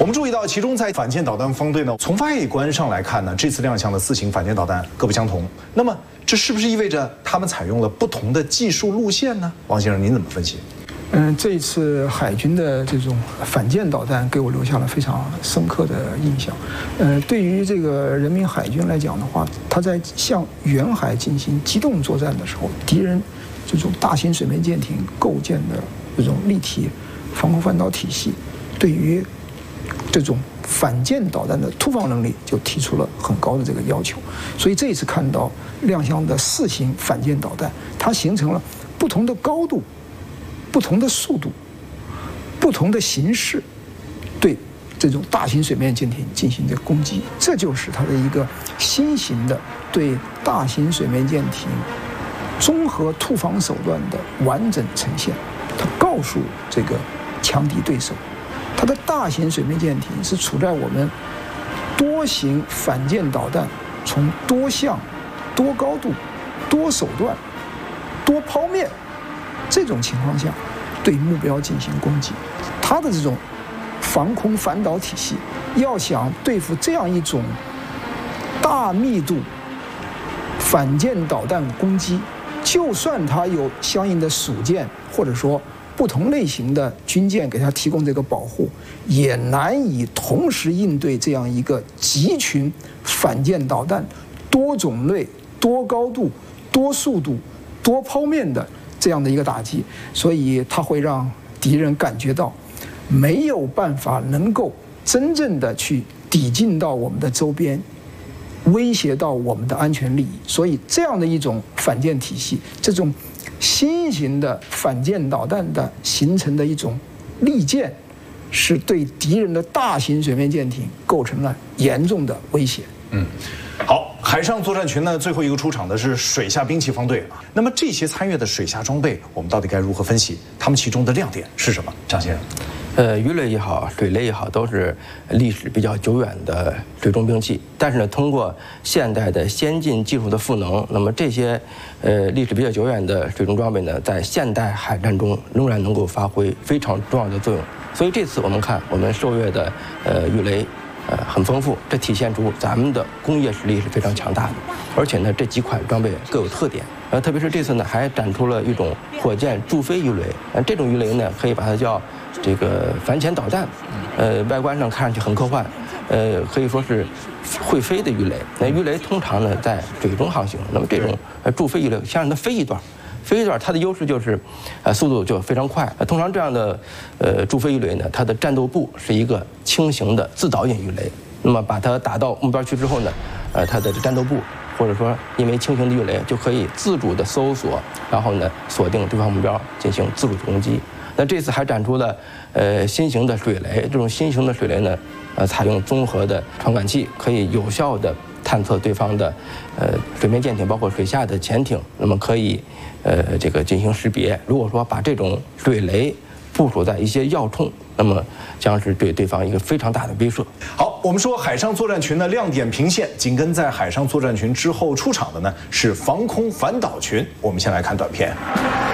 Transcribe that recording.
们注意到，其中在反舰导弹方队呢，从外观上来看呢，这次亮相的4型反舰导弹各不相同。那么，这是不是意味着他们采用了不同的技术路线呢？王先生，您怎么分析？ 这一次海军的这种反舰导弹给我留下了非常深刻的印象。对于这个人民海军来讲的话，他在向远海进行机动作战的时候，敌人这种大型水面舰艇构建的这种立体防空反导体系，对于这种反舰导弹的突防能力就提出了很高的这个要求。所以这一次看到亮相的4型反舰导弹，它形成了不同的高度、不同的速度、不同的形式，对这种大型水面舰艇进行这个攻击，这就是它的一个新型的对大型水面舰艇综合突防手段的完整呈现。它告诉这个强敌对手，它的大型水面舰艇是处在我们多型反舰导弹从多向、多高度、多手段、多抛面这种情况下对目标进行攻击。它的这种防空反导体系要想对付这样一种大密度反舰导弹攻击，就算它有相应的属舰或者说不同类型的军舰给它提供这个保护，也难以同时应对这样一个集群反舰导弹多种类、多高度、多速度、多抛面的这样的一个打击。所以它会让敌人感觉到没有办法能够真正的去抵近到我们的周边，威胁到我们的安全利益。所以这样的一种反舰体系，这种新型的反舰导弹的形成的一种利剑，是对敌人的大型水面舰艇构成了严重的威胁。 好，海上作战群呢，最后一个出场的是水下兵器方队啊。那么这些参与的水下装备，我们到底该如何分析？他们其中的亮点是什么？张先生。 鱼雷也好，水雷也好，都是历史比较久远的水中兵器。但是呢，通过现代的先进技术的赋能，那么这些历史比较久远的水中装备呢，在现代海战中仍然能够发挥非常重要的作用。所以这次我们看我们受阅的鱼雷很丰富，这体现出咱们的工业实力是非常强大的。而且呢，这几款装备各有特点。特别是这次呢，还展出了一种火箭助飞鱼雷。这种鱼雷呢，可以把它叫这个反潜导弹。外观上看上去很科幻，可以说是会飞的鱼雷。那鱼雷通常呢在水中航行，那么这种助飞鱼雷先让它飞一段。飞一段，它的优势就是，速度就非常快。通常这样的助飞鱼雷呢，它的战斗部是一个轻型的自导引鱼雷。那么把它打到目标区之后呢，它的战斗部或者说因为轻型的鱼雷就可以自主的搜索，然后呢锁定对方目标进行自主攻击。那这次还展出了新型的水雷，这种新型的水雷呢，采用综合的传感器，可以有效的探测对方的水面舰艇，包括水下的潜艇，那么可以这个进行识别。如果说把这种水雷部署在一些要冲，那么将是对对方一个非常大的威慑。 好，我们说海上作战群的亮点频现，紧跟在海上作战群之后出场的呢是防空反导群。我们先来看短片。